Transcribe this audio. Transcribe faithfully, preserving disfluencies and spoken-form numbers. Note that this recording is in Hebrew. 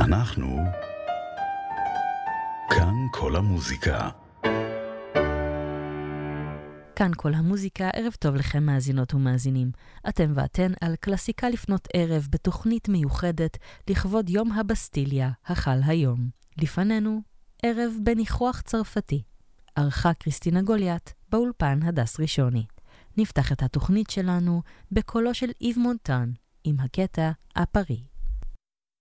אנחנו כאן כל המוזיקה. כאן כל המוזיקה, ערב טוב לכם מאזינות ומאזינים. אתם ואתן על קלאסיקה לפנות ערב בתוכנית מיוחדת לכבוד יום הבסטיליה, החל היום. לפנינו, ערב בניחוח צרפתי. ערכה קריסטינה גוליית, באולפן הדס ראשוני. נפתח את התוכנית שלנו בקולו של איב מונטן, עם הקטע הפרי.